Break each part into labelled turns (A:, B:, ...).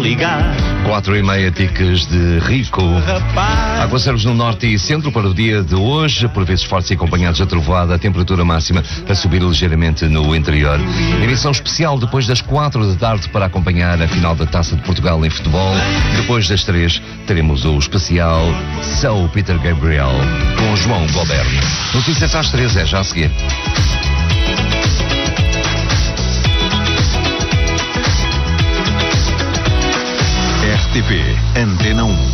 A: ligar.
B: 4h30, tiques de Rico. Aguaceiros no norte e centro para o dia de hoje, por vezes fortes e acompanhados de trovoada, a temperatura máxima a subir ligeiramente no interior. Emissão especial depois das 4 da tarde para acompanhar a final da Taça de Portugal em futebol. Depois das 3 teremos o especial São Peter Gabriel com João Goberno. Notícias às 3 é já a seguir.
C: RTP Antena 1.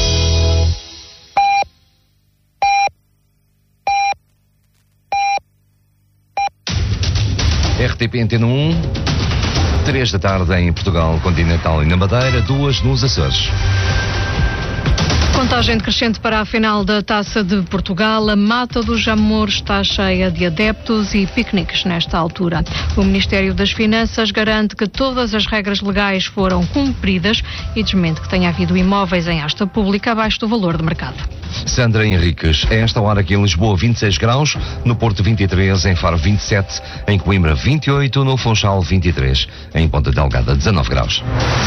B: RTP Antena 1, 3 da tarde em Portugal Continental e na Madeira, 2 nos Açores.
D: Contagem decrescente para a final da Taça de Portugal. A Mata do Jamor está cheia de adeptos e piqueniques nesta altura. O Ministério das Finanças garante que todas as regras legais foram cumpridas e desmente que tenha havido imóveis em asta pública abaixo do valor de mercado.
B: Sandra Henriques, a esta hora aqui em Lisboa 26 graus, no Porto 23, em Faro 27, em Coimbra 28, no Funchal 23, em Ponta Delgada 19 graus.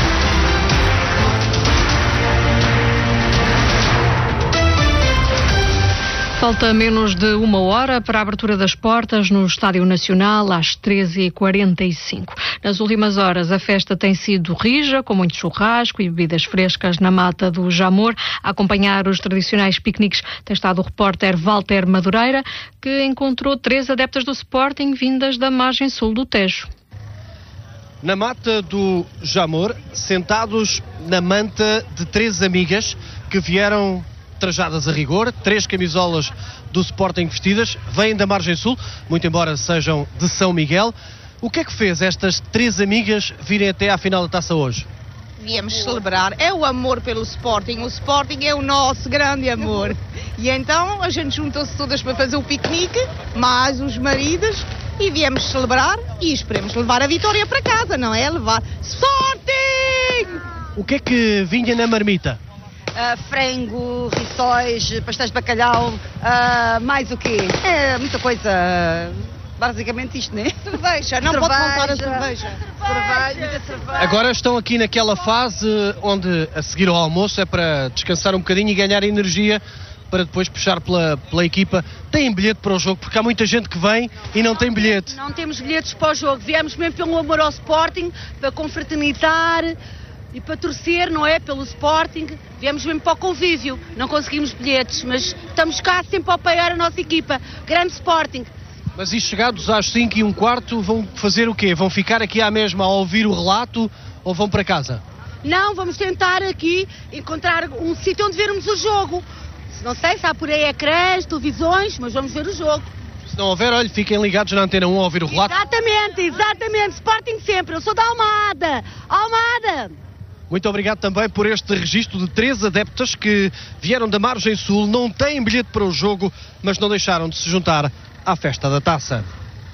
D: Falta menos de uma hora para a abertura das portas no Estádio Nacional, às 13h45. Nas últimas horas, a festa tem sido rija, com muito churrasco e bebidas frescas na Mata do Jamor. A acompanhar os tradicionais piqueniques tem estado o repórter Walter Madureira, que encontrou 3 adeptas do Sporting vindas da margem sul do Tejo.
E: Na Mata do Jamor, sentados na manta de 3 amigas que vieram trajadas a rigor, 3 camisolas do Sporting vestidas, vêm da margem sul, muito embora sejam de São Miguel. O que é que fez estas 3 amigas virem até à final da taça hoje?
F: Viemos celebrar, é o amor pelo Sporting, o Sporting é o nosso grande amor. E então a gente juntou-se todas para fazer o piquenique, mais os maridos, e viemos celebrar e esperemos levar a vitória para casa, não é? Levar Sporting!
E: O que é que vinha na marmita?
F: Frango, rissóis, pastéis de bacalhau, mais o quê? Muita coisa, basicamente isto, né? Cerveja, não pode faltar a cerveja. Muita cerveja.
E: Agora estão aqui naquela fase onde a seguir ao almoço é para descansar um bocadinho e ganhar energia para depois puxar pela equipa. Têm bilhete para o jogo? Porque há muita gente que vem e não tem bilhete.
G: Não temos bilhetes para o jogo, viemos mesmo pelo amor ao Sporting, para confraternizar e para torcer, não é? Pelo Sporting, viemos mesmo para o convívio, não conseguimos bilhetes, mas estamos cá sempre a apoiar a nossa equipa, grande Sporting.
E: Mas e chegados às 5h15 vão fazer o quê? Vão ficar aqui à mesma a ouvir o relato ou vão para casa?
G: Não, vamos tentar aqui encontrar um sítio onde vermos o jogo. Não sei se há por aí ecrãs, televisões, mas vamos ver o jogo.
E: Se não houver, olha, fiquem ligados na Antena 1 a ouvir o relato.
G: Exatamente, Sporting sempre, eu sou da Almada.
E: Muito obrigado também por este registro de 3 adeptas que vieram da margem sul, não têm bilhete para o jogo, mas não deixaram de se juntar à festa da taça.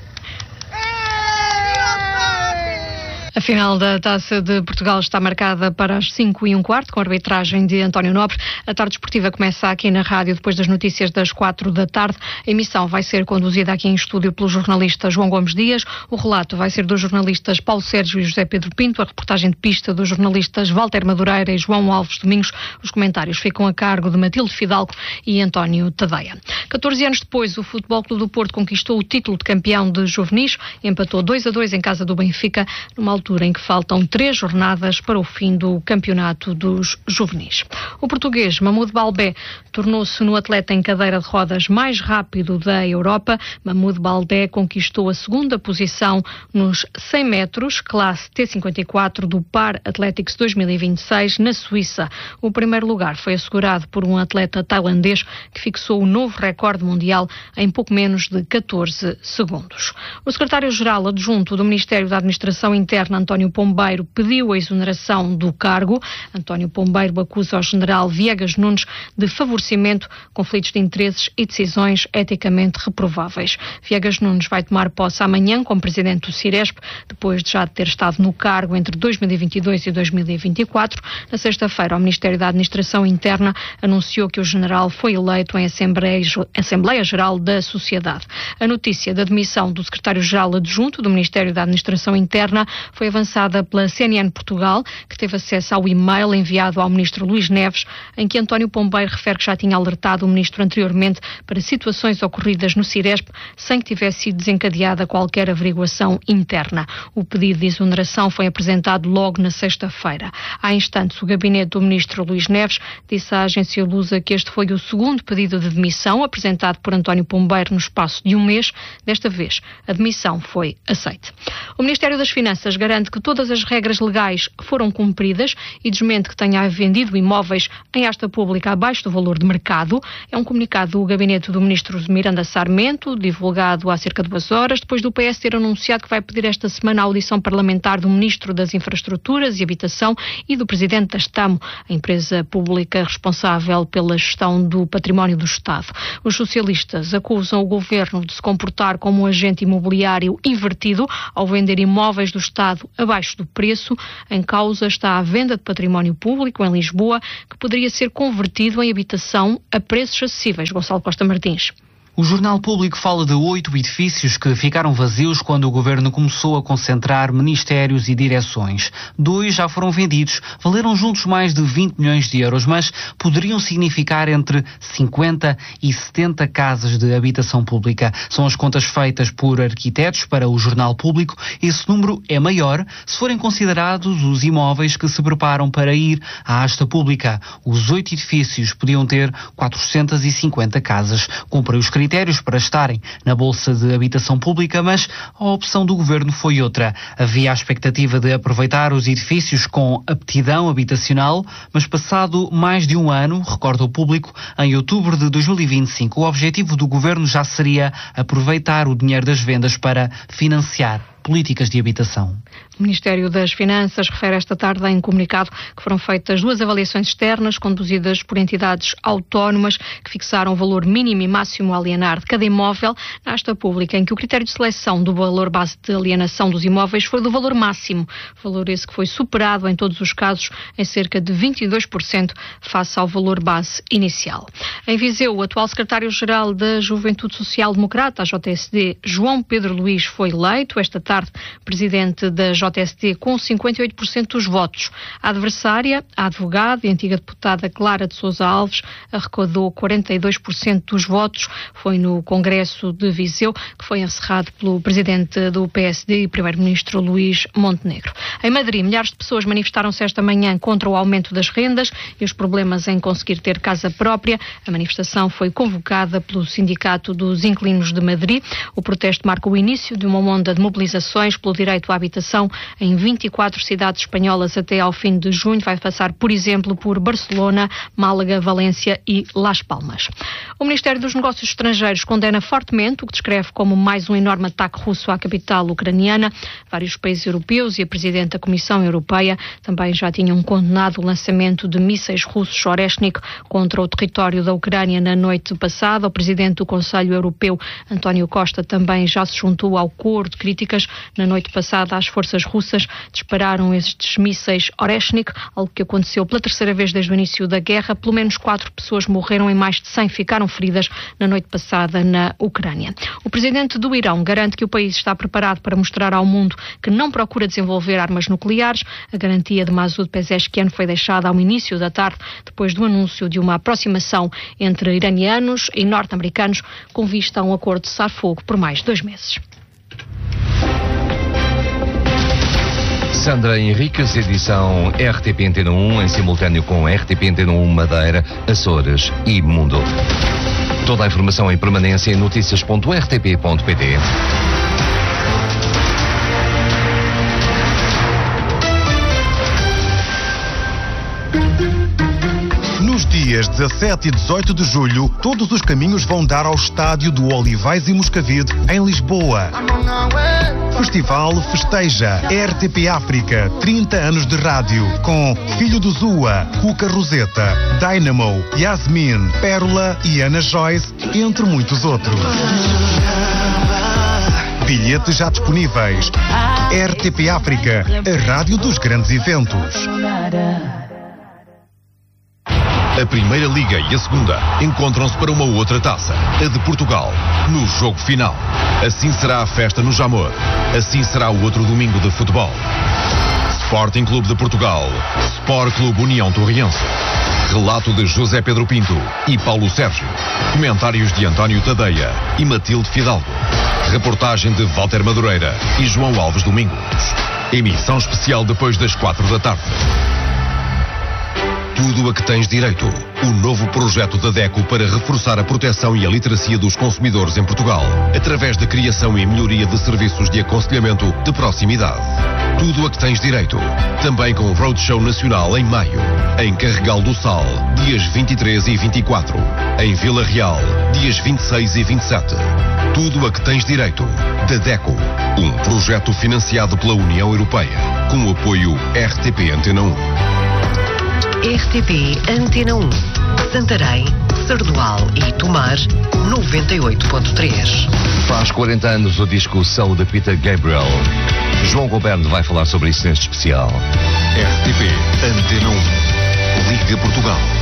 D: A final da Taça de Portugal está marcada para as 5h15, com a arbitragem de António Nobre. A tarde esportiva começa aqui na rádio depois das notícias das 4 da tarde. A emissão vai ser conduzida aqui em estúdio pelo jornalista João Gomes Dias. O relato vai ser dos jornalistas Paulo Sérgio e José Pedro Pinto. A reportagem de pista dos jornalistas Walter Madureira e João Alves Domingos. Os comentários ficam a cargo de Matilde Fidalgo e António Tadeia. 14 anos depois, o Futebol Clube do Porto conquistou o título de campeão de juvenis. Empatou 2-2 em casa do Benfica, numa altura em que faltam 3 jornadas para o fim do campeonato dos juvenis. O português Mahmoud Balbé tornou-se no atleta em cadeira de rodas mais rápido da Europa. Mahmoud Balbé conquistou a 2ª posição nos 100 metros, classe T54 do Par Athletics 2026, na Suíça. O primeiro lugar foi assegurado por um atleta tailandês que fixou o novo recorde mundial em pouco menos de 14 segundos. O secretário-geral adjunto do Ministério da Administração Interna, António Pombeiro, pediu a exoneração do cargo. António Pombeiro acusa o general Viegas Nunes de favorecimento, conflitos de interesses e decisões eticamente reprováveis. Viegas Nunes vai tomar posse amanhã como presidente do Ciresp, depois de já ter estado no cargo entre 2022 e 2024. Na sexta-feira, o Ministério da Administração Interna anunciou que o general foi eleito em Assembleia Geral da Sociedade. A notícia da demissão do secretário-geral adjunto do Ministério da Administração Interna foi avançada pela CNN Portugal, que teve acesso ao e-mail enviado ao ministro Luís Neves, em que António Pombeiro refere que já tinha alertado o ministro anteriormente para situações ocorridas no Ciresp sem que tivesse sido desencadeada qualquer averiguação interna. O pedido de exoneração foi apresentado logo na sexta-feira. Há instantes, o gabinete do ministro Luís Neves disse à agência Lusa que este foi o segundo pedido de demissão apresentado por António Pombeiro no espaço de um mês. Desta vez, a demissão foi aceite. O Ministério das Finanças garante que todas as regras legais foram cumpridas e desmente que tenha vendido imóveis em asta pública abaixo do valor de mercado. É um comunicado do gabinete do ministro Miranda Sarmento, divulgado há cerca de 2 horas, depois do PS ter anunciado que vai pedir esta semana a audição parlamentar do ministro das Infraestruturas e Habitação e do presidente da Estamo, a empresa pública responsável pela gestão do património do Estado. Os socialistas acusam o governo de se comportar como um agente imobiliário invertido ao vender imóveis do Estado abaixo do preço. Em causa está a venda de património público em Lisboa, que poderia ser convertido em habitação a preços acessíveis. Gonçalo Costa Martins.
A: O Jornal Público fala de 8 edifícios que ficaram vazios quando o governo começou a concentrar ministérios e direções. 2 já foram vendidos, valeram juntos mais de 20 milhões de euros, mas poderiam significar entre 50 e 70 casas de habitação pública. São as contas feitas por arquitetos para o Jornal Público. Esse número é maior se forem considerados os imóveis que se preparam para ir à asta pública. Os 8 edifícios podiam ter 450 casas. Cumprem os critérios para estarem na Bolsa de Habitação Pública, mas a opção do governo foi outra. Havia a expectativa de aproveitar os edifícios com aptidão habitacional, mas passado mais de um ano, recorda o Público, em outubro de 2025, o objetivo do governo já seria aproveitar o dinheiro das vendas para financiar políticas de habitação.
D: O Ministério das Finanças refere esta tarde em comunicado que foram feitas 2 avaliações externas conduzidas por entidades autónomas que fixaram o valor mínimo e máximo a alienar de cada imóvel na asta pública, em que o critério de seleção do valor base de alienação dos imóveis foi do valor máximo, valor esse que foi superado em todos os casos em cerca de 22% face ao valor base inicial. Em Viseu, o atual secretário-geral da Juventude Social Democrata, a JSD, João Pedro Luís, foi eleito esta tarde presidente da JSD com 58% dos votos. A adversária, a advogada e antiga deputada Clara de Sousa Alves, arrecadou 42% dos votos. Foi no Congresso de Viseu que foi encerrado pelo presidente do PSD e primeiro-ministro Luís Montenegro. Em Madrid, milhares de pessoas manifestaram-se esta manhã contra o aumento das rendas e os problemas em conseguir ter casa própria. A manifestação foi convocada pelo Sindicato dos Inquilinos de Madrid. O protesto marca o início de uma onda de mobilizações pelo direito à habitação em 24 cidades espanholas até ao fim de junho. Vai passar, por exemplo, por Barcelona, Málaga, Valência e Las Palmas. O Ministério dos Negócios Estrangeiros condena fortemente o que descreve como mais um enorme ataque russo à capital ucraniana. Vários países europeus e a Presidente da Comissão Europeia também já tinham condenado o lançamento de mísseis russos Oreshnik contra o território da Ucrânia na noite passada. O Presidente do Conselho Europeu, António Costa, também já se juntou ao coro de críticas. Na noite passada, as forças russas dispararam estes mísseis Oreshnik, algo que aconteceu pela 3ª vez desde o início da guerra. Pelo menos 4 pessoas morreram e mais de 100 ficaram feridas na noite passada na Ucrânia. O presidente do Irão garante que o país está preparado para mostrar ao mundo que não procura desenvolver armas nucleares. A garantia de Masoud Pezeshkian foi deixada ao início da tarde, depois do anúncio de uma aproximação entre iranianos e norte-americanos com vista a um acordo de cessar-fogo por mais de 2 meses.
B: Sandra Henriques, edição RTP Antena 1, em simultâneo com RTP Antena 1 Madeira, Açores e Mundo. Toda a informação em permanência em noticias.rtp.pt.
H: Nos dias 17 e 18 de julho, todos os caminhos vão dar ao estádio do Olivais e Moscavide, em Lisboa. Festival festeja RTP África, 30 anos de rádio, com Filho do Zua, Cuca Roseta, Dynamo, Yasmin, Pérola e Ana Joyce, entre muitos outros. Bilhetes já disponíveis. RTP África, a rádio dos grandes eventos.
C: A Primeira Liga e a Segunda encontram-se para uma outra taça, a de Portugal, no jogo final. Assim será a festa no Jamor. Assim será o outro domingo de futebol. Sporting Clube de Portugal, Sport Clube União Torriense. Relato de José Pedro Pinto e Paulo Sérgio. Comentários de António Tadeia e Matilde Fidalgo. Reportagem de Walter Madureira e João Alves Domingos. Emissão especial depois das 4 da tarde. Tudo a que tens direito. O novo projeto da DECO para reforçar a proteção e a literacia dos consumidores em Portugal, através da criação e melhoria de serviços de aconselhamento de proximidade. Tudo a que tens direito. Também com o Roadshow Nacional em maio. Em Carregal do Sal, dias 23 e 24. Em Vila Real, dias 26 e 27. Tudo a que tens direito. Da DECO. Um projeto financiado pela União Europeia. Com o apoio RTP Antena 1.
I: RTP Antena 1. Santarém, Sardual e Tomar, 98.3.
B: Faz 40 anos o disco Soul de Peter Gabriel. João Goberno vai falar sobre isso neste especial.
C: RTP Antena 1. Liga Portugal.